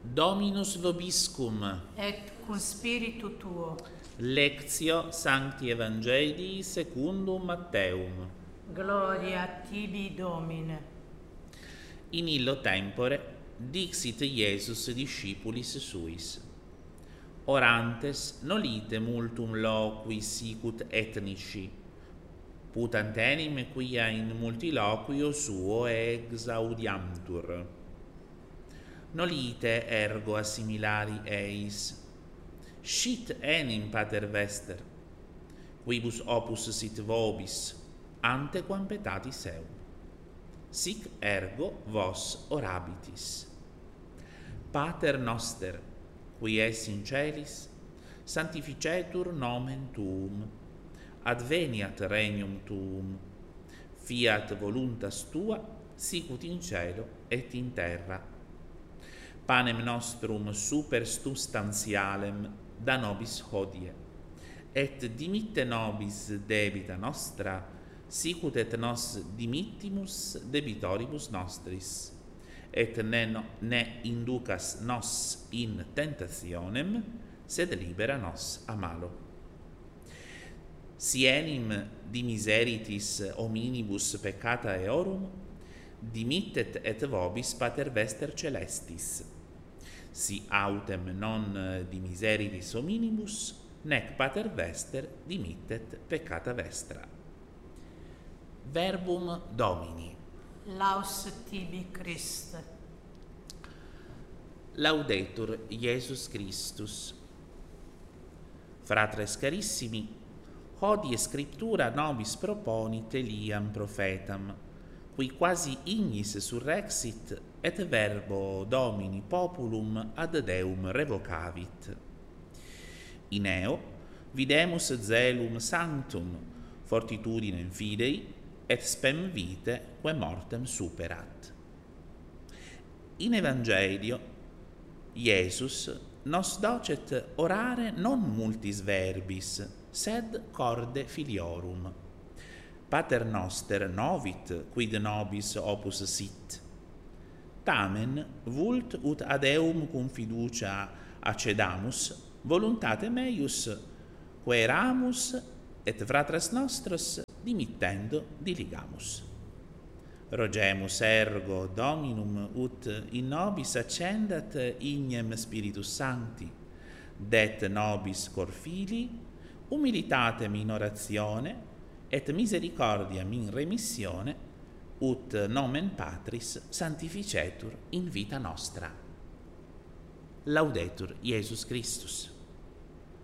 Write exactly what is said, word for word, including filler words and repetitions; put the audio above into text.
Dominus vobiscum. Et cum spiritu tuo. Lectio Sancti Evangelii secundum Matteum. Gloria tibi, Domine. In illo tempore dixit Iesus discipulis suis: Orantes nolite multum loqui sicut ethnici, putant enim quia in multiloquio suo exaudiantur. Nolite ergo assimilari eis, scit enim pater vester, quibus opus sit vobis, antequam petatis eum. Sic ergo vos orabitis. Pater noster, qui es in celis, sanctificetur nomen tuum, adveniat regnum tuum, fiat voluntas tua, sicut in cielo et in terra. Panem nostrum super substantialem da nobis hodie, et dimitte nobis debita nostra, sicut et nos dimittimus debitoribus nostris, et ne, ne inducas nos in tentationem, sed libera nos a malo. Si enim dimiseritis hominibus peccata eorum, dimittet et vobis pater vester celestis. Si autem non dimiseritis hominibus, nec pater vester dimittet peccata vestra. Verbum Domini. Laus tibi, Christe. Laudetur Iesus Christus. Fratres carissimi, hodie scriptura nobis proponit Eliam prophetam, qui quasi ignis surrexit et verbo Domini populum ad Deum revocavit. In eo videmus zelum sanctum, fortitudinem fidei, et spem vitae quae mortem superat. In Evangelio Iesus nos docet orare non multis verbis, sed corde filiorum. Pater noster novit quid nobis opus sit. Tamen vult ut ad eum cum fiducia accedamus voluntate meius, quaeramus et fratres nostros dimittendo diligamus. Rogemus ergo Dominum ut in nobis accendat ignem Spiritus Sancti, det nobis cor filii humilitatem in oratione et misericordiam in remissione, ut nomen Patris sanctificetur in vita nostra. Laudetur Iesus Christus.